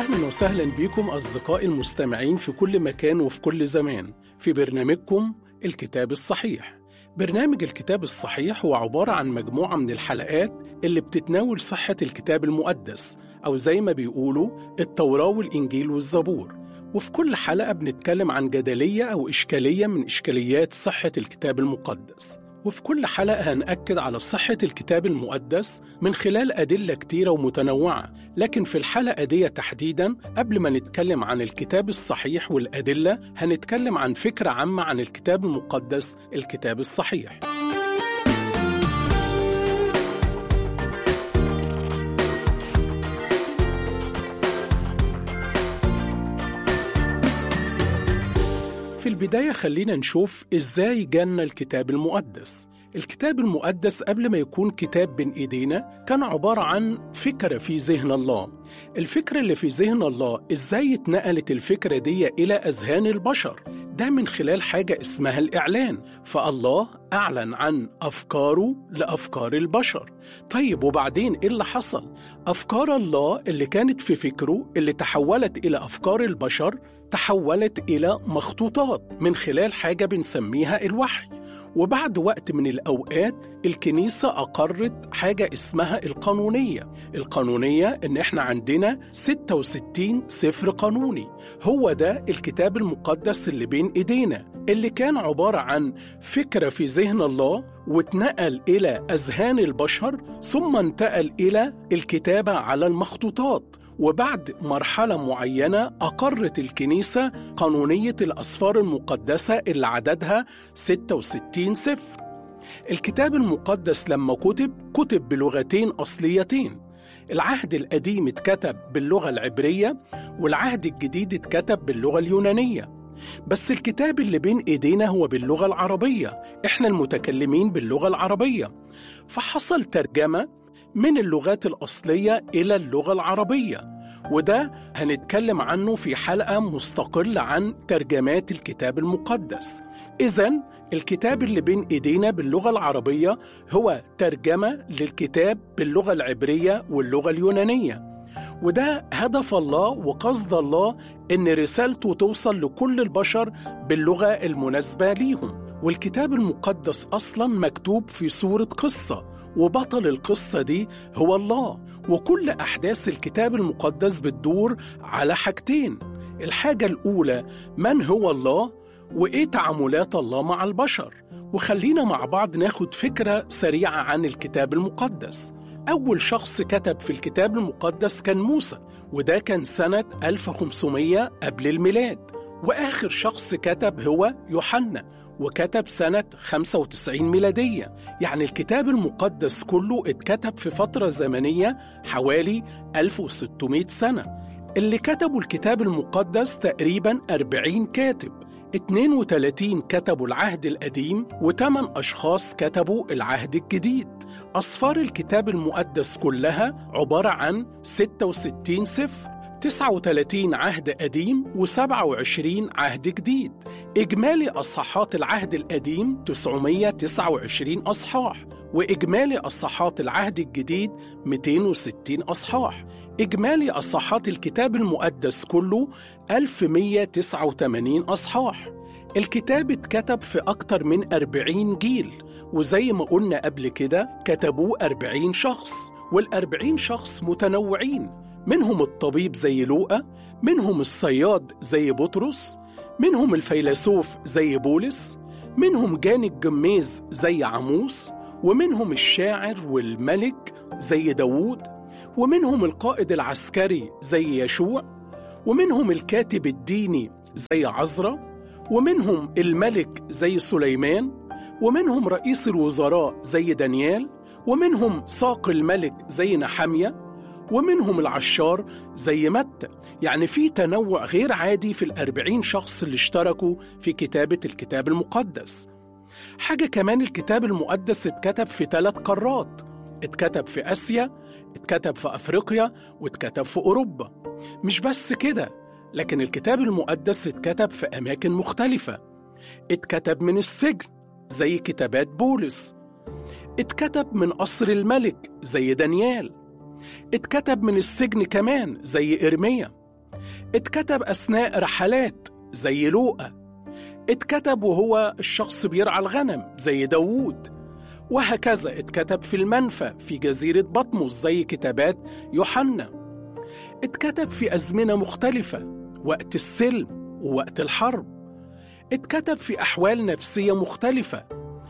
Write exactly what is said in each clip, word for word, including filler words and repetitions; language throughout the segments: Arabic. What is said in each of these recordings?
أهلا وسهلا بكم أصدقائي المستمعين في كل مكان وفي كل زمان في برنامجكم الكتاب الصحيح. برنامج الكتاب الصحيح هو عبارة عن مجموعة من الحلقات اللي بتتناول صحة الكتاب المقدس، أو زي ما بيقولوا التوراة والإنجيل والزبور. وفي كل حلقة بنتكلم عن جدلية أو إشكالية من إشكاليات صحة الكتاب المقدس. وفي كل حلقة هنأكد على صحة الكتاب المقدس من خلال أدلة كتيرة ومتنوعة، لكن في الحلقة دي تحديداً قبل ما نتكلم عن الكتاب الصحيح والأدلة هنتكلم عن فكرة عامة عن الكتاب المقدس، الكتاب الصحيح. في البداية خلينا نشوف إزاي جانا الكتاب المقدس. الكتاب المقدس قبل ما يكون كتاب بين إيدينا كان عبارة عن فكرة في ذهن الله. الفكرة اللي في ذهن الله إزاي اتنقلت الفكرة دي إلى أذهان البشر؟ ده من خلال حاجة اسمها الإعلان. فالله أعلن عن أفكاره لأفكار البشر. طيب وبعدين إيه اللي حصل؟ أفكار الله اللي كانت في فكره اللي تحولت إلى أفكار البشر تحولت إلى مخطوطات من خلال حاجة بنسميها الوحي. وبعد وقت من الأوقات الكنيسة أقرت حاجة اسمها القانونية. القانونية إن إحنا عندنا ستة وستين سفر قانوني، هو ده الكتاب المقدس اللي بين إيدينا، اللي كان عبارة عن فكرة في ذهن الله واتنقل إلى أذهان البشر، ثم انتقل إلى الكتابة على المخطوطات. وبعد مرحلة معينة أقرت الكنيسة قانونية الأسفار المقدسة اللي عددها ستة وستين سفر. الكتاب المقدس لما كتب كتب بلغتين أصليتين. العهد القديم اتكتب باللغة العبرية، والعهد الجديد اتكتب باللغة اليونانية. بس الكتاب اللي بين إيدينا هو باللغة العربية، إحنا المتكلمين باللغة العربية. فحصل ترجمة من اللغات الأصلية إلى اللغة العربية، وده هنتكلم عنه في حلقة مستقلة عن ترجمات الكتاب المقدس. إذن الكتاب اللي بين إيدينا باللغة العربية هو ترجمة للكتاب باللغة العبرية واللغة اليونانية، وده هدف الله وقصد الله إن رسالته توصل لكل البشر باللغة المناسبة ليهم. والكتاب المقدس أصلاً مكتوب في صورة قصة، وبطل القصة دي هو الله. وكل أحداث الكتاب المقدس بتدور على حاجتين. الحاجة الأولى من هو الله، وإيه تعاملات الله مع البشر. وخلينا مع بعض ناخد فكرة سريعة عن الكتاب المقدس. أول شخص كتب في الكتاب المقدس كان موسى، وده كان سنة ألف وخمسمية قبل الميلاد. وآخر شخص كتب هو يوحنا، وكتب سنة خمسة وتسعين ميلادية. يعني الكتاب المقدس كله اتكتب في فترة زمنية حوالي ألف وستمائة سنة. اللي كتبوا الكتاب المقدس تقريباً أربعين كاتب، اثنين وثلاثين كتبوا العهد القديم، وثمان أشخاص كتبوا العهد الجديد. أسفار الكتاب المقدس كلها عبارة عن ستة وستين سفر، تسعة وثلاثين عهد قديم وسبعة وعشرين عهد جديد. إجمالي أصحاحات العهد القديم تسعمائة وتسعة وعشرين أصحاح، وإجمالي أصحاحات العهد الجديد مئتين وستين أصحاح. إجمالي أصحاحات الكتاب المقدس كله ألف ومئة وتسعة وثمانين أصحاح. الكتاب اتكتب في أكتر من أربعين جيل، وزي ما قلنا قبل كده كتبوه أربعين شخص، والأربعين شخص متنوعين، منهم الطبيب زي لوقا، منهم الصياد زي بطرس، منهم الفيلسوف زي بولس، منهم جاني الجميز زي عموس، ومنهم الشاعر والملك زي داوود، ومنهم القائد العسكري زي يشوع، ومنهم الكاتب الديني زي عزرا، ومنهم الملك زي سليمان، ومنهم رئيس الوزراء زي دانيال، ومنهم ساق الملك زي نحمية، ومنهم العشار زي متى. يعني في تنوع غير عادي في الأربعين شخص اللي اشتركوا في كتابة الكتاب المقدس. حاجة كمان، الكتاب المقدس اتكتب في ثلاث قارات، اتكتب في آسيا، اتكتب في أفريقيا، واتكتب في أوروبا. مش بس كده، لكن الكتاب المقدس اتكتب في أماكن مختلفة. اتكتب من السجن زي كتابات بولس، اتكتب من قصر الملك زي دانيال، اتكتب من السجن كمان زي إرميا، اتكتب أثناء رحلات زي لوقا، اتكتب وهو الشخص بيرعى الغنم زي داوود، وهكذا اتكتب في المنفى في جزيرة بطمس زي كتابات يوحنا. اتكتب في أزمنة مختلفة، وقت السلم ووقت الحرب. اتكتب في أحوال نفسية مختلفة،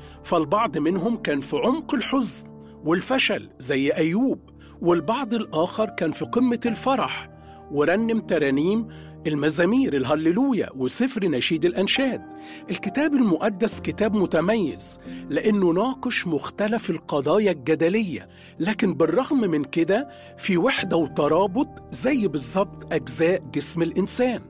فالبعض منهم كان في عمق الحزن والفشل زي أيوب، والبعض الآخر كان في قمة الفرح ورنم ترانيم المزامير الهللويا وسفر نشيد الأنشاد. الكتاب المقدس كتاب متميز لأنه ناقش مختلف القضايا الجدلية، لكن بالرغم من كده في وحدة وترابط زي بالظبط أجزاء جسم الإنسان.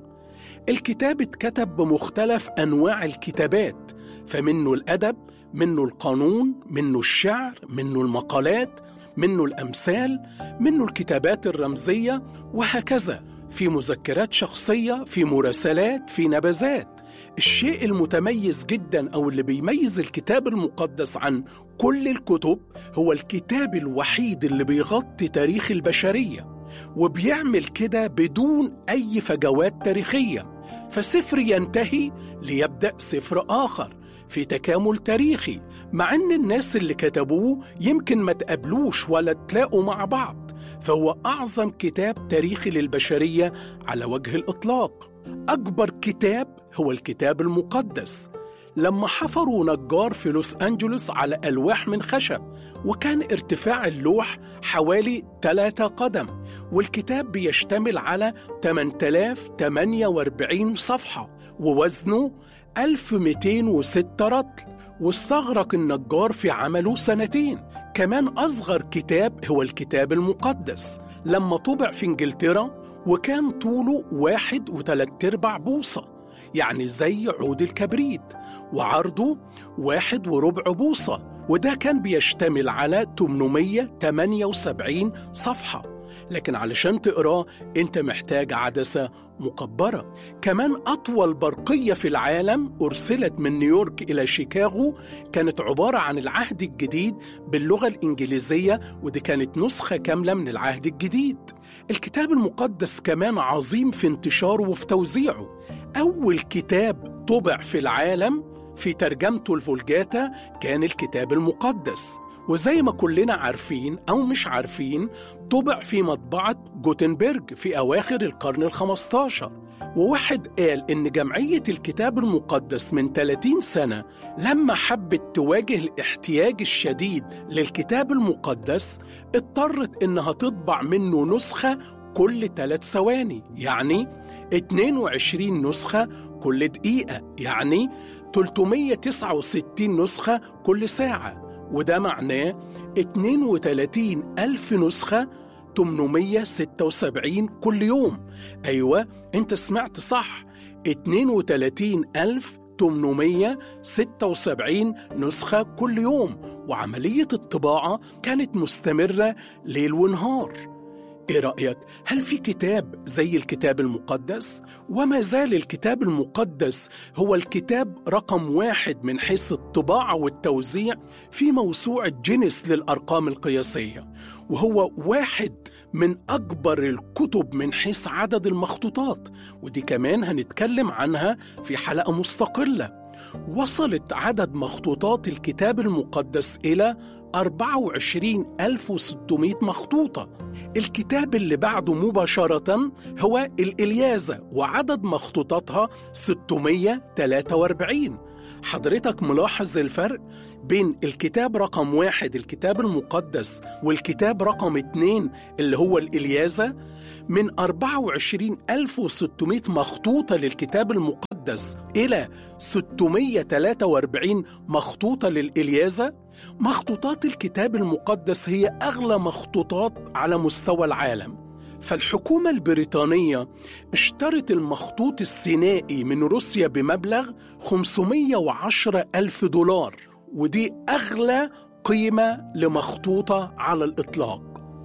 الكتاب اتكتب بمختلف أنواع الكتابات، فمنه الأدب، منه القانون، منه الشعر، منه المقالات، منه الأمثال، منه الكتابات الرمزية، وهكذا. في مذكرات شخصية، في مراسلات، في نبذات. الشيء المتميز جدا أو اللي بيميز الكتاب المقدس عن كل الكتب هو الكتاب الوحيد اللي بيغطي تاريخ البشرية، وبيعمل كده بدون أي فجوات تاريخية. فسفر ينتهي ليبدأ سفر آخر في تكامل تاريخي، مع أن الناس اللي كتبوه يمكن ما تقابلوش ولا تلاقوا مع بعض، فهو أعظم كتاب تاريخي للبشرية على وجه الإطلاق. أكبر كتاب هو الكتاب المقدس. لما حفروا نجار في لوس أنجلوس على ألواح من خشب، وكان ارتفاع اللوح حوالي ثلاثة قدم، والكتاب بيشتمل على ثمانية آلاف وثمانية وأربعين صفحة، ووزنه ألف ومئتين وستة رطل، واستغرق النجار في عمله سنتين. كمان أصغر كتاب هو الكتاب المقدس لما طبع في إنجلترا، وكان طوله واحد وثلاث ارباع بوصة، يعني زي عود الكبريت، وعرضه واحد وربع بوصة، وده كان بيشتمل على ثمانمئة وثمانية وسبعين صفحة. لكن علشان تقراه انت محتاج عدسة مكبرة. كمان أطول برقية في العالم أرسلت من نيويورك إلى شيكاغو كانت عبارة عن العهد الجديد باللغة الإنجليزية، ودي كانت نسخة كاملة من العهد الجديد. الكتاب المقدس كمان عظيم في انتشاره وفي توزيعه. أول كتاب طبع في العالم في ترجمته الفولجاتا كان الكتاب المقدس، وزي ما كلنا عارفين أو مش عارفين طبع في مطبعة جوتنبرج في أواخر القرن الخمسة عشر. وواحد قال إن جمعية الكتاب المقدس من ثلاثين سنة لما حبت تواجه الاحتياج الشديد للكتاب المقدس اضطرت إنها تطبع منه نسخة كل ثلاث ثواني، يعني اثنين وعشرين نسخة كل دقيقة، يعني ثلاثمئة وتسعة وستين نسخة كل ساعة، وده معناه اثنين وثلاثين ألف نسخة ثمانمئة وستة وسبعين كل يوم. أيوة أنت سمعت صح، اثنين وثلاثين ألف ثمانمئة وستة وسبعين نسخة كل يوم. وعملية الطباعة كانت مستمرة ليل ونهار. إيه رأيك؟ هل في كتاب زي الكتاب المقدس؟ وما زال الكتاب المقدس هو الكتاب رقم واحد من حيث الطباعة والتوزيع في موسوعة جينيس للأرقام القياسية، وهو واحد من أكبر الكتب من حيث عدد المخطوطات، ودي كمان هنتكلم عنها في حلقة مستقلة. وصلت عدد مخطوطات الكتاب المقدس إلى أربعة وعشرين ألف وستمئة مخطوطة. الكتاب اللي بعده مباشرة هو الإلياذة، وعدد مخطوطاتها ستمئة وثلاثة وأربعين. حضرتك ملاحظ الفرق بين الكتاب رقم واحد الكتاب المقدس والكتاب رقم اتنين اللي هو الإلياذة؟ من أربعة وعشرين ألف وستمئة مخطوطة للكتاب المقدس إلى ستمئة وثلاثة وأربعين مخطوطة للإلياذة. مخطوطات الكتاب المقدس هي أغلى مخطوطات على مستوى العالم. فالحكومة البريطانية اشترت المخطوط السينائي من روسيا بمبلغ خمسمئة وعشرة ألف دولار، ودي أغلى قيمة لمخطوطة على الإطلاق.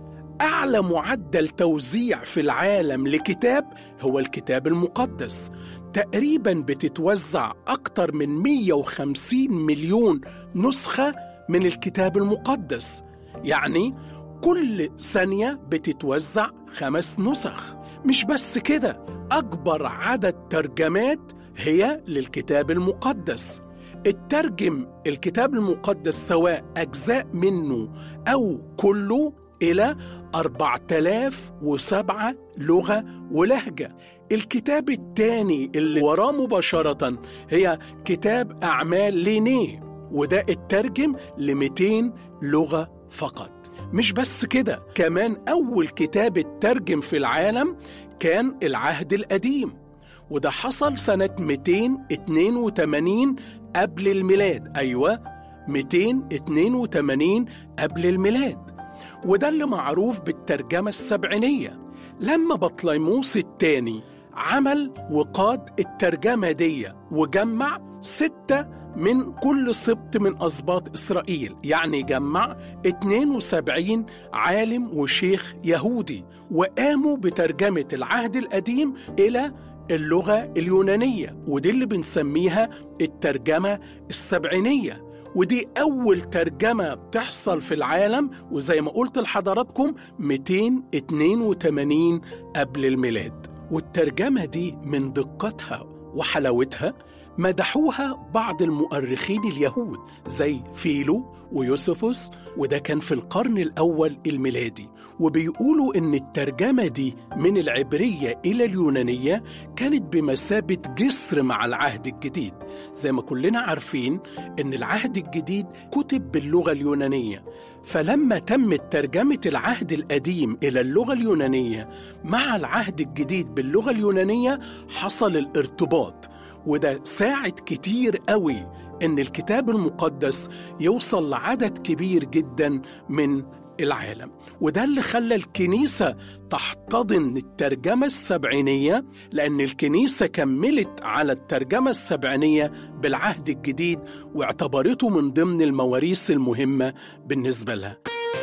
أعلى معدل توزيع في العالم لكتاب هو الكتاب المقدس، تقريباً بتتوزع أكتر من مئة وخمسين مليون نسخة من الكتاب المقدس. يعني وكل ثانية بتتوزع خمس نسخ. مش بس كده، أكبر عدد ترجمات هي للكتاب المقدس. الترجم الكتاب المقدس سواء أجزاء منه أو كله إلى أربعة آلاف وسبعة لغة ولهجة. الكتاب الثاني اللي وراه مباشرة هي كتاب أعمال لينيه، وده الترجم ل مئتين لغة فقط. مش بس كده، كمان أول كتاب الترجم في العالم كان العهد القديم، وده حصل سنة مئتين واثنين وثمانين قبل الميلاد. أيوة، مئتين واثنين وثمانين قبل الميلاد، وده اللي معروف بالترجمة السبعينية. لما بطليموس الثاني عمل وقاد الترجمة دي وجمع ستة من كل سبط من أسباط إسرائيل، يعني جمع اثنين وسبعين عالم وشيخ يهودي، وقاموا بترجمة العهد القديم إلى اللغة اليونانية، ودي اللي بنسميها الترجمة السبعينية. ودي أول ترجمة بتحصل في العالم، وزي ما قلت لحضراتكم مئتين واثنين وثمانين قبل الميلاد. والترجمة دي من دقتها وحلاوتها مدحوها بعض المؤرخين اليهود زي فيلو ويوسفوس، وده كان في القرن الأول الميلادي، وبيقولوا إن الترجمة دي من العبرية إلى اليونانية كانت بمثابة جسر مع العهد الجديد. زي ما كلنا عارفين إن العهد الجديد كتب باللغة اليونانية، فلما تمت ترجمة العهد القديم إلى اللغة اليونانية مع العهد الجديد باللغة اليونانية حصل الارتباط، وده ساعد كتير قوي إن الكتاب المقدس يوصل لعدد كبير جدا من العالم. وده اللي خلى الكنيسة تحتضن الترجمة السبعينية، لأن الكنيسة كملت على الترجمة السبعينية بالعهد الجديد واعتبرته من ضمن المواريث المهمة بالنسبة لها.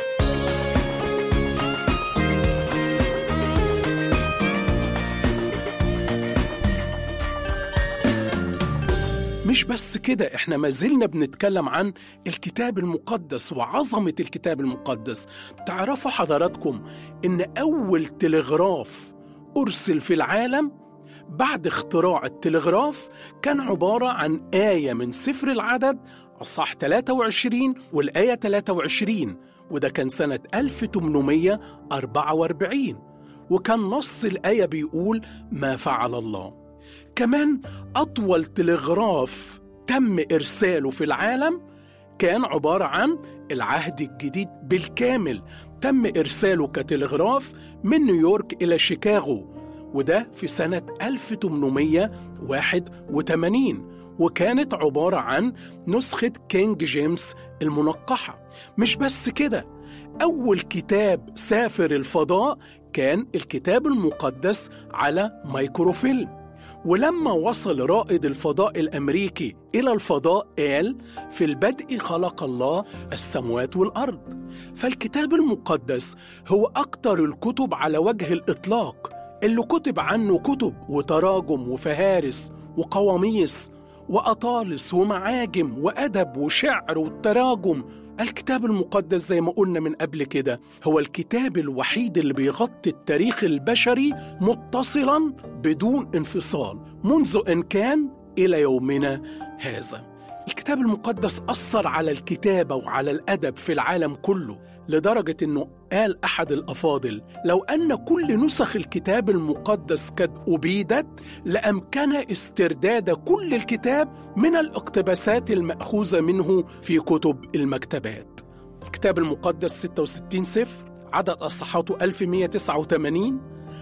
مش بس كده، احنا ما زلنا بنتكلم عن الكتاب المقدس وعظمة الكتاب المقدس. تعرفوا حضراتكم ان اول تلغراف ارسل في العالم بعد اختراع التلغراف كان عبارة عن آية من سفر العدد اصحاح ثلاثة وعشرين والآية ثلاثة وعشرين، وده كان سنة ألف وثمانمائة وأربعة وأربعين، وكان نص الآية بيقول ما فعل الله. كمان أطول تلغراف تم إرساله في العالم كان عبارة عن العهد الجديد بالكامل، تم إرساله كتلغراف من نيويورك إلى شيكاغو، وده في سنة ألف وثمانمائة وواحد وثمانين، وكانت عبارة عن نسخة كينج جيمس المنقحة. مش بس كده، أول كتاب سافر الفضاء كان الكتاب المقدس على مايكروفيلم، ولما وصل رائد الفضاء الأمريكي إلى الفضاء قال في البدء خلق الله السماوات والأرض. فالكتاب المقدس هو أكتر الكتب على وجه الإطلاق اللي كتب عنه كتب وتراجم وفهارس وقواميس وأطالس ومعاجم وأدب وشعر والتراجم. الكتاب المقدس زي ما قلنا من قبل كده هو الكتاب الوحيد اللي بيغطي التاريخ البشري متصلاً بدون انفصال منذ إن كان إلى يومنا هذا. الكتاب المقدس أثر على الكتابة وعلى الأدب في العالم كله، لدرجة أنه قال أحد الأفاضل لو أن كل نسخ الكتاب المقدس قد أبيدت لأمكن استرداد كل الكتاب من الاقتباسات المأخوذة منه في كتب المكتبات. الكتاب المقدس ستة وستين سفر، عدد أصحاحاته ألف ومئة وتسعة وثمانين،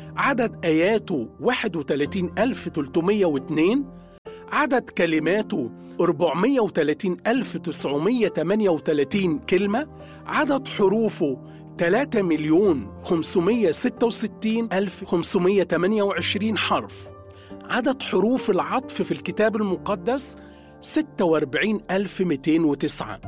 عدد آياته واحد وثلاثين ألف وثلاثمائة واثنين، عدد كلماته أربعمائة وثلاثين ألف وتسعمائة وثمانية وثلاثين كلمة، عدد حروفه ثلاثة مليون خمسمائة وستة وستين ألف وخمسمائة وثمانية وعشرين حرف، عدد حروف العطف في الكتاب المقدس ستة وأربعين ألف ومئتين وتسعة.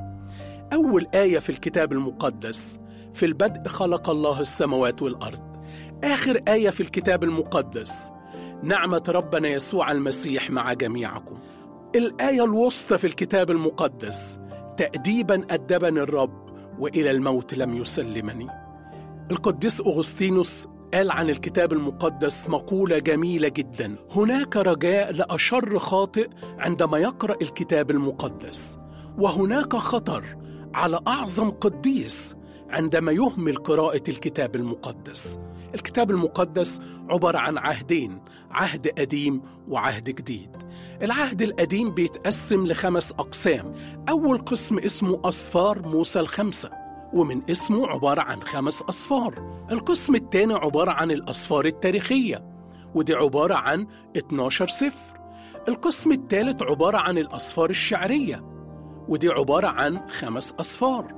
أول آية في الكتاب المقدس في البدء خلق الله السماوات والأرض. آخر آية في الكتاب المقدس نعمة ربنا يسوع المسيح مع جميعكم. الآية الوسطى في الكتاب المقدس تأديباً أدبني الرب وإلى الموت لم يسلمني. القديس أغسطينوس قال عن الكتاب المقدس مقولة جميلة جدا: هناك رجاء لأشر خاطئ عندما يقرأ الكتاب المقدس، وهناك خطر على أعظم قديس عندما يهمل قراءة الكتاب المقدس. الكتاب المقدس عبارة عن عهدين، عهد قديم وعهد جديد. العهد القديم بيتقسم لخمس أقسام. أول قسم اسمه أسفار موسى الخمسة، ومن اسمه عبارة عن خمس أسفار. القسم الثاني عبارة عن الأسفار التاريخية، ودي عبارة عن اتناشر سفر. القسم الثالث عبارة عن الأسفار الشعرية، ودي عبارة عن خمس أسفار.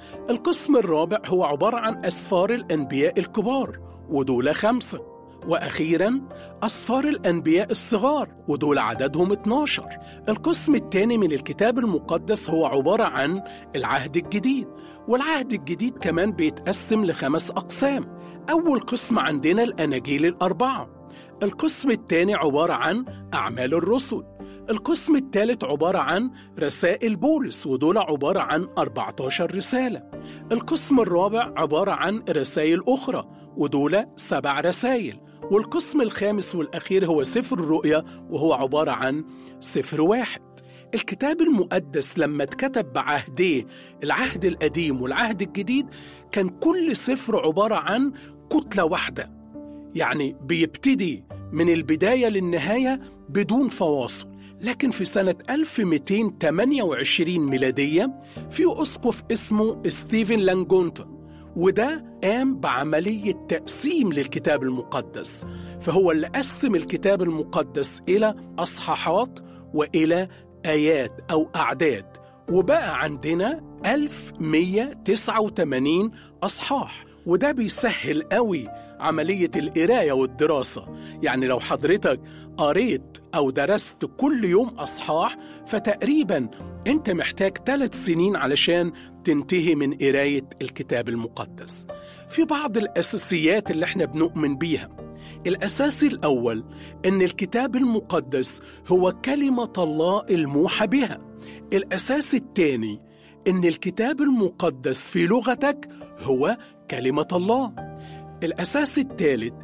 القسم الرابع هو عبارة عن أسفار الأنبياء الكبار، ودول خمسة. وأخيراً أسفار الأنبياء الصغار، ودول عددهم اتناشر. القسم الثاني من الكتاب المقدس هو عبارة عن العهد الجديد، والعهد الجديد كمان بيتقسم لخمس أقسام. أول قسم عندنا الأناجيل الأربعة. القسم الثاني عبارة عن أعمال الرسل. القسم الثالث عبارة عن رسائل بولس، ودول عبارة عن أربعة عشر رسالة. القسم الرابع عبارة عن رسائل أخرى، ودول سبع رسائل. والقسم الخامس والأخير هو سفر الرؤيا، وهو عبارة عن سفر واحد. الكتاب المقدس لما اتكتب بعهديه، العهد القديم والعهد الجديد، كان كل سفر عبارة عن كتلة واحدة، يعني بيبتدي من البداية للنهاية بدون فواصل. لكن في سنة ألف ومئتين وثمانية وعشرين ميلادية في أسقف اسمه ستيفن لانجونتون، وده قام بعملية تقسيم للكتاب المقدس. فهو اللي قسم الكتاب المقدس إلى أصحاحات وإلى آيات أو أعداد، وبقى عندنا ألف ومئة وتسعة وثمانين أصحاح. وده بيسهل قوي عملية القراية والدراسة. يعني لو حضرتك قريت أو درست كل يوم أصحاح، فتقريباً أنت محتاج ثلاث سنين علشان تنتهي من قراية الكتاب المقدس. في بعض الأساسيات اللي احنا بنؤمن بيها. الأساس الأول إن الكتاب المقدس هو كلمة الله الموحى بها. الأساس الثاني إن الكتاب المقدس في لغتك هو كلمة الله. الأساس الثالث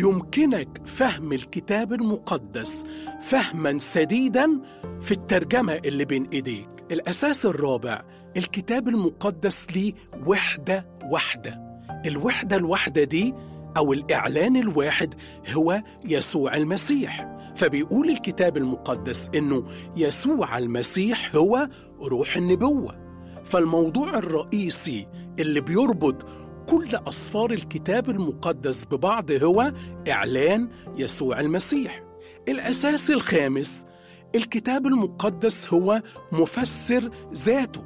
يمكنك فهم الكتاب المقدس فهماً سديداً في الترجمة اللي بين إيديك. الأساس الرابع الكتاب المقدس ليه وحدة واحدة. الوحدة الواحدة دي أو الإعلان الواحد هو يسوع المسيح. فبيقول الكتاب المقدس إنه يسوع المسيح هو روح النبوة. فالموضوع الرئيسي اللي بيربط كل أسفار الكتاب المقدس ببعض هو إعلان يسوع المسيح. الأساس الخامس الكتاب المقدس هو مفسر ذاته.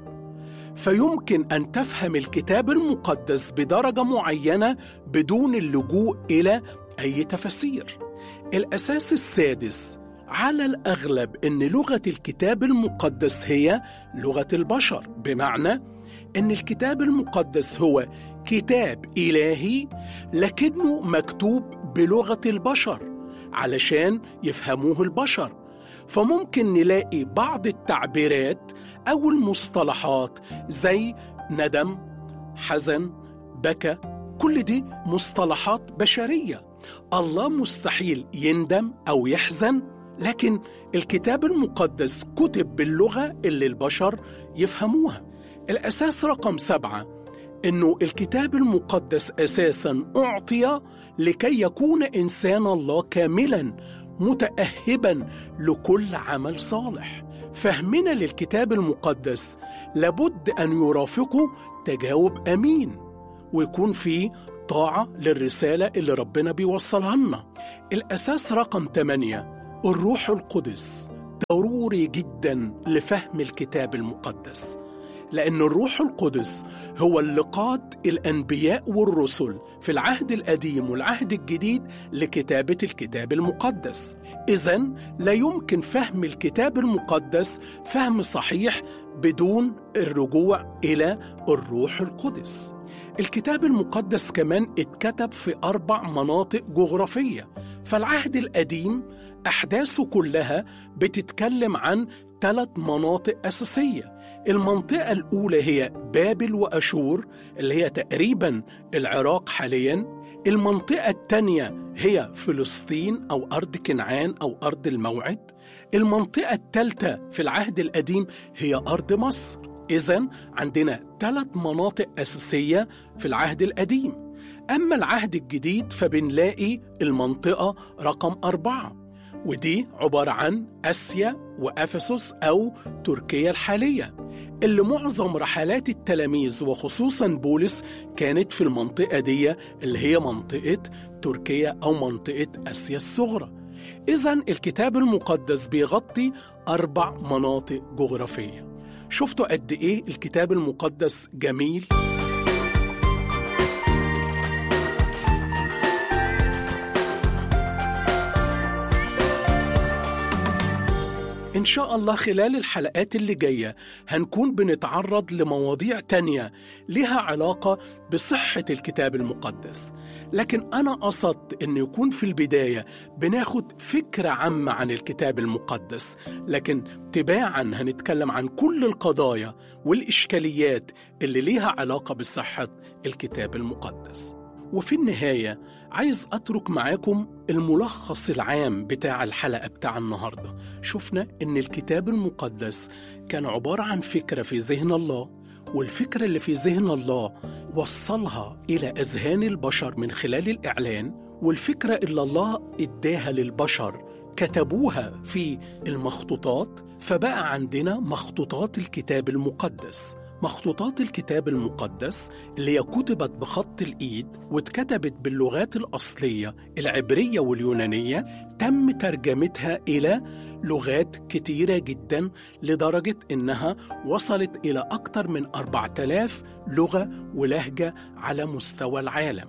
فيمكن أن تفهم الكتاب المقدس بدرجة معينة بدون اللجوء إلى أي تفسير. الأساس السادس على الأغلب أن لغة الكتاب المقدس هي لغة البشر، بمعنى أن الكتاب المقدس هو كتاب إلهي لكنه مكتوب بلغة البشر علشان يفهموه البشر. فممكن نلاقي بعض التعبيرات أو المصطلحات زي ندم، حزن، بكى، كل دي مصطلحات بشرية. الله مستحيل يندم أو يحزن، لكن الكتاب المقدس كتب باللغة اللي البشر يفهموها. الأساس رقم سبعة إنه الكتاب المقدس أساساً أعطي لكي يكون إنسان الله كاملاً متأهباً لكل عمل صالح. فهمنا للكتاب المقدس لابد أن يرافقه تجاوب أمين، ويكون فيه طاعة للرسالة اللي ربنا بيوصلها لنا. الأساس رقم ثمانية الروح القدس ضروري جداً لفهم الكتاب المقدس، لأن الروح القدس هو اللي قاد الأنبياء والرسل في العهد القديم والعهد الجديد لكتابة الكتاب المقدس. إذن لا يمكن فهم الكتاب المقدس فهم صحيح بدون الرجوع إلى الروح القدس. الكتاب المقدس كمان اتكتب في أربع مناطق جغرافية. فالعهد القديم أحداثه كلها بتتكلم عن ثلاث مناطق أساسية. المنطقة الأولى هي بابل وأشور اللي هي تقريبا العراق حاليا. المنطقة الثانية هي فلسطين أو أرض كنعان أو أرض الموعد. المنطقة الثالثة في العهد القديم هي أرض مصر. إذن عندنا ثلاث مناطق أساسية في العهد القديم. أما العهد الجديد فبنلاقي المنطقة رقم أربعة، ودي عبارة عن آسيا وأفسس أو تركيا الحالية، اللي معظم رحلات التلاميذ وخصوصا بولس كانت في المنطقة دي اللي هي منطقة تركيا أو منطقة آسيا الصغرى. إذن الكتاب المقدس بيغطي أربع مناطق جغرافية. شفتوا قد إيه الكتاب المقدس جميل؟ إن شاء الله خلال الحلقات اللي جاية هنكون بنتعرض لمواضيع تانية لها علاقة بصحة الكتاب المقدس، لكن أنا قصدت إن يكون في البداية بناخد فكرة عامة عن الكتاب المقدس، لكن تباعاً هنتكلم عن كل القضايا والإشكاليات اللي لها علاقة بصحة الكتاب المقدس. وفي النهاية عايز أترك معاكم الملخص العام بتاع الحلقة بتاع النهاردة. شفنا إن الكتاب المقدس كان عبارة عن فكرة في ذهن الله، والفكرة اللي في ذهن الله وصلها إلى أذهان البشر من خلال الإعلان، والفكرة اللي الله إداها للبشر كتبوها في المخطوطات، فبقى عندنا مخطوطات الكتاب المقدس. مخطوطات الكتاب المقدس اللي هي كتبت بخط الإيد واتكتبت باللغات الأصلية العبرية واليونانية، تم ترجمتها إلى لغات كتيرة جدا لدرجة إنها وصلت إلى أكثر من أربعة آلاف لغة ولهجة على مستوى العالم.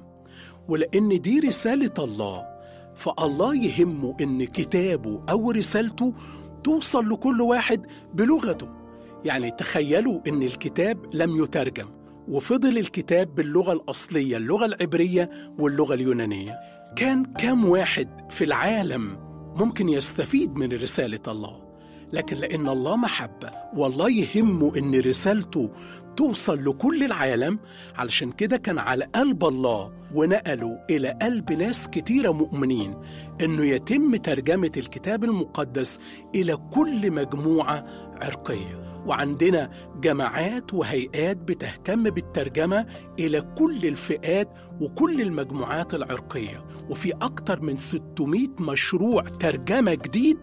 ولأن دي رسالة الله، فالله يهمه إن كتابه أو رسالته توصل لكل واحد بلغته. يعني تخيلوا إن الكتاب لم يترجم وفضل الكتاب باللغة الأصلية، اللغة العبرية واللغة اليونانية. كان كام واحد في العالم ممكن يستفيد من رسالة الله؟ لكن لأن الله محبة والله يهمه إن رسالته توصل لكل العالم، علشان كده كان على قلب الله ونقلوا إلى قلب ناس كتيرة مؤمنين إنه يتم ترجمة الكتاب المقدس إلى كل مجموعة عرقية. وعندنا جماعات وهيئات بتهتم بالترجمة إلى كل الفئات وكل المجموعات العرقية، وفي أكتر من ستمائة مشروع ترجمة جديد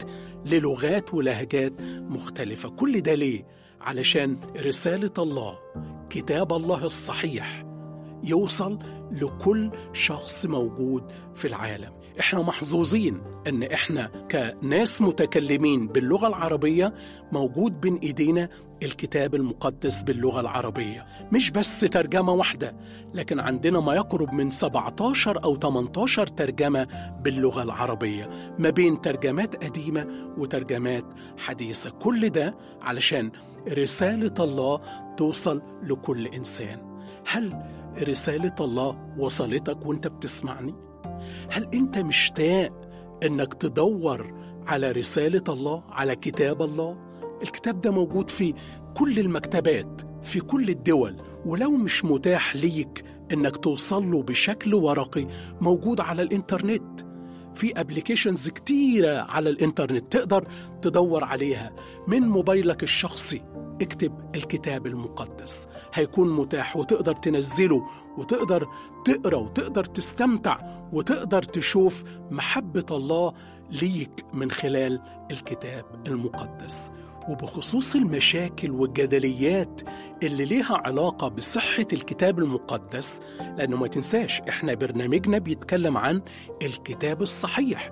للغات ولهجات مختلفة. كل ده ليه؟ علشان رسالة الله، كتاب الله الصحيح، يوصل لكل شخص موجود في العالم. احنا محظوظين ان احنا كناس متكلمين باللغة العربية موجود بين ايدينا الكتاب المقدس باللغة العربية، مش بس ترجمة واحدة، لكن عندنا ما يقرب من سبعة عشر أو ثمانية عشر ترجمة باللغة العربية، ما بين ترجمات قديمة وترجمات حديثة. كل ده علشان رسالة الله توصل لكل إنسان. هل رسالة الله وصلتك وانت بتسمعني؟ هل انت مشتاق انك تدور على رسالة الله، على كتاب الله؟ الكتاب ده موجود في كل المكتبات في كل الدول، ولو مش متاح ليك انك توصل له بشكل ورقي، موجود على الانترنت. في ابليكيشنز كتيرة على الانترنت تقدر تدور عليها من موبايلك الشخصي. اكتب الكتاب المقدس، هيكون متاح وتقدر تنزله وتقدر تقرأ وتقدر تستمتع وتقدر تشوف محبة الله ليك من خلال الكتاب المقدس. وبخصوص المشاكل والجدليات اللي ليها علاقة بصحة الكتاب المقدس، لأنه ما تنساش إحنا برنامجنا بيتكلم عن الكتاب الصحيح،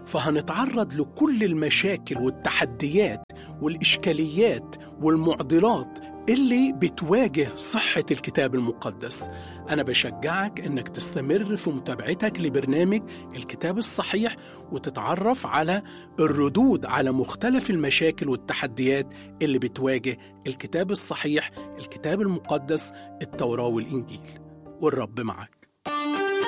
فهنتعرض لكل المشاكل والتحديات والإشكاليات والمعضلات اللي بتواجه صحة الكتاب المقدس. أنا بشجعك إنك تستمر في متابعتك لبرنامج الكتاب الصحيح وتتعرف على الردود على مختلف المشاكل والتحديات اللي بتواجه الكتاب الصحيح، الكتاب المقدس، التوراة والإنجيل. والرب معك.